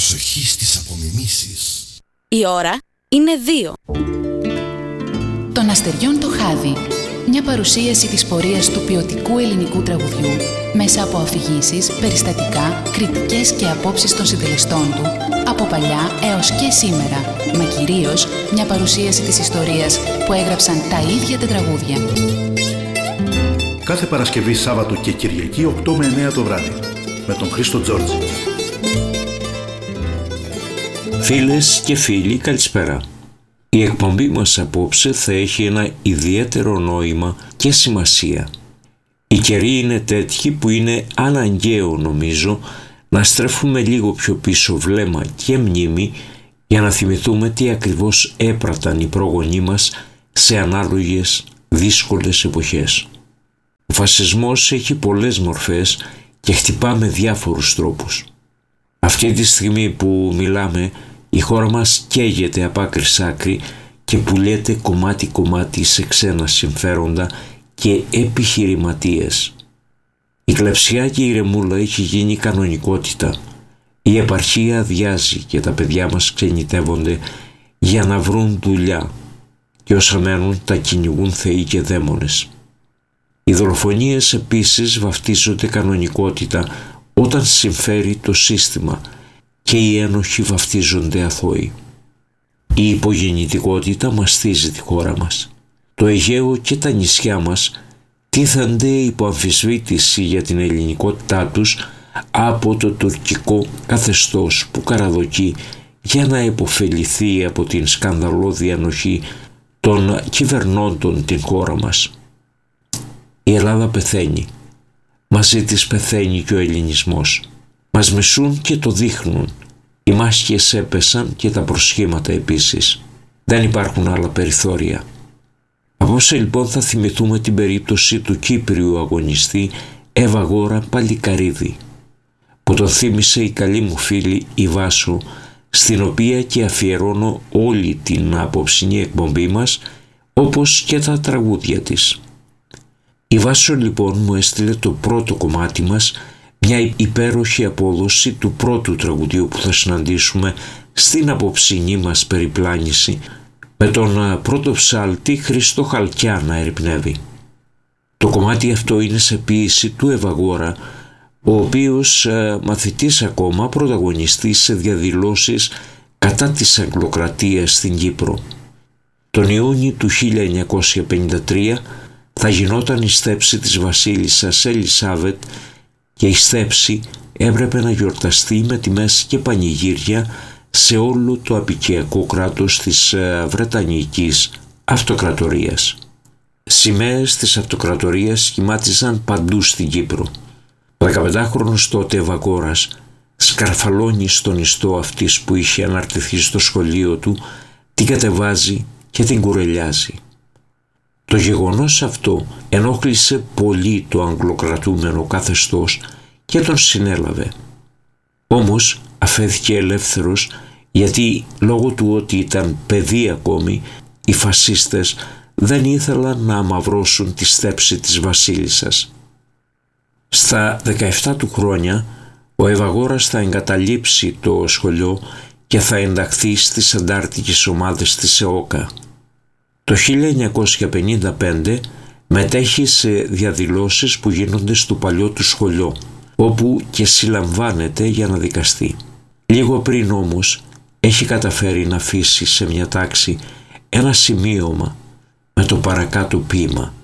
Προσοχή στις απομιμήσεις. Η ώρα είναι 2. Των αστεριών το χάδι. Μια παρουσίαση της πορείας του ποιοτικού ελληνικού τραγουδιού μέσα από αφηγήσεις, περιστατικά, κριτικές και απόψεις των συντελεστών του από παλιά έως και σήμερα, μα κυρίως μια παρουσίαση της ιστορίας που έγραψαν τα ίδια τα τραγούδια. Κάθε Παρασκευή, Σάββατο και Κυριακή 8 με 9 το βράδυ με τον Χρήστο Τζόρτζη. Φίλες και φίλοι, καλησπέρα. Η εκπομπή μας απόψε θα έχει ένα ιδιαίτερο νόημα και σημασία. Οι καιροί είναι τέτοιοι που είναι αναγκαίο, νομίζω, να στρέφουμε λίγο πιο πίσω βλέμμα και μνήμη για να θυμηθούμε τι ακριβώς έπραταν οι πρόγονοί μας σε ανάλογες δύσκολες εποχές. Ο φασισμός έχει πολλές μορφές και χτυπά με διάφορους τρόπους. Αυτή τη στιγμή που μιλάμε, η χώρα μας καίγεται από άκρη σ' άκρη και πουλιέται κομμάτι-κομμάτι σε ξένα συμφέροντα και επιχειρηματίες. Η κλεψιά και η ηρεμούλα έχει γίνει κανονικότητα. Η επαρχία αδειάζει και τα παιδιά μας ξενιτεύονται για να βρουν δουλειά και όσα μένουν τα κυνηγούν θεοί και δαίμονες. Οι δολοφονίες επίσης βαφτίζονται κανονικότητα όταν συμφέρει το σύστημα και οι ένοχοι βαφτίζονται αθώοι. Η υπογεννητικότητα μαστίζει τη χώρα μας. Το Αιγαίο και τα νησιά μας τίθενται υπό αμφισβήτηση για την ελληνικότητά τους από το τουρκικό καθεστώς που καραδοκεί για να υποφεληθεί από την σκανδαλώδη ανοχή των κυβερνώντων την χώρα μας. Η Ελλάδα πεθαίνει. Μαζί της πεθαίνει και ο ελληνισμός. Μας μισούν και το δείχνουν. Οι μάσκες έπεσαν και τα προσχήματα επίσης. Δεν υπάρχουν άλλα περιθώρια. Απόψε λοιπόν θα θυμηθούμε την περίπτωση του Κύπριου αγωνιστή Εύαγορα Παλικαρίδη, που τον θύμισε η καλή μου φίλη η Βάσο, στην οποία και αφιερώνω όλη την απόψινή εκπομπή μας, όπως και τα τραγούδια της. Η Βάσο λοιπόν μου έστειλε το πρώτο κομμάτι μας, μια υπέροχη απόδοση του πρώτου τραγουδιού που θα συναντήσουμε στην απόψινή μας περιπλάνηση, με τον πρώτο ψάλτη Χρήστο Χαλκιά να ερυπνεύει. Το κομμάτι αυτό είναι σε ποίηση του Εύαγορα, ο οποίος μαθητής ακόμα πρωταγωνιστής σε διαδηλώσεις κατά της Αγγλοκρατίας στην Κύπρο. Τον Ιούνιο του 1953 θα γινόταν η στέψη της βασίλισσας Ελισάβετ και η στέψη έπρεπε να γιορταστεί με τιμές και πανηγύρια σε όλο το απικιακό κράτος της Βρετανικής Αυτοκρατορίας. Σημαίες της Αυτοκρατορίας σχημάτιζαν παντού στην Κύπρο. Ο 15χρονος τότε Εύαγορας σκαρφαλώνει στον ιστό αυτής που είχε αναρτηθεί στο σχολείο του, την κατεβάζει και την κουρελιάζει. Το γεγονός αυτό ενόχλησε πολύ το αγγλοκρατούμενο καθεστώς και τον συνέλαβε. Όμως αφέθηκε ελεύθερος, γιατί λόγω του ότι ήταν παιδί ακόμη, οι φασίστες δεν ήθελαν να αμαυρώσουν τη στέψη της βασίλισσας. Στα 17 του χρόνια ο Εύαγορας θα εγκαταλείψει το σχολείο και θα ενταχθεί στις αντάρτικες ομάδες της ΕΟΚΑ. Το 1955 μετέχει σε διαδηλώσεις που γίνονται στο παλιό του σχολείο, όπου και συλλαμβάνεται για να δικαστεί. Λίγο πριν όμως έχει καταφέρει να αφήσει σε μια τάξη ένα σημείωμα με το παρακάτω ποίημα.